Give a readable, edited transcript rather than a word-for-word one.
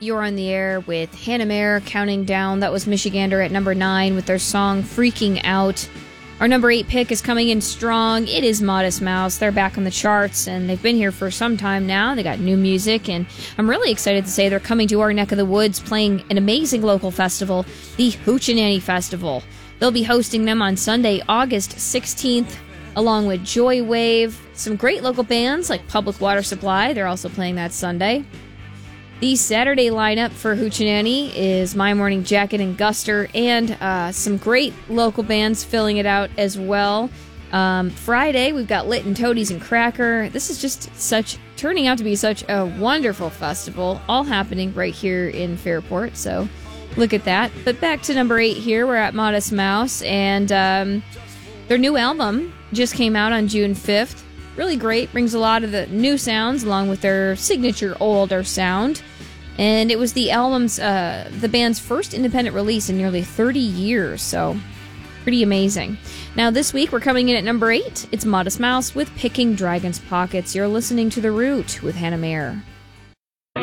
You're on the air with Hannah Mayer counting down. That was Michigander at number 9 with their song Freaking Out. Our number 8 pick is coming in strong. It is Modest Mouse. They're back on the charts, and they've been here for some time now. They got new music, and I'm really excited to say they're coming to our neck of the woods playing an amazing local festival, the Hoochie Festival. They'll be hosting them on Sunday, August 16th, along with Joy Wave, some great local bands like Public Water Supply. They're also playing that Sunday. The Saturday lineup for Hoochie is My Morning Jacket and Guster, and some great local bands filling it out as well. Friday, we've got Lit and Toadies and Cracker. This is just turning out to be such a wonderful festival, all happening right here in Fairport, so look at that. But back to number 8 here, we're at Modest Mouse, and their new album just came out on June 5th. Really great, brings a lot of the new sounds along with their signature older sound. And it was the band's first independent release in nearly 30 years, so pretty amazing. Now this week we're coming in at number 8. It's Modest Mouse with Picking Dragon's Pockets. You're listening to The Root with Hannah Mayer.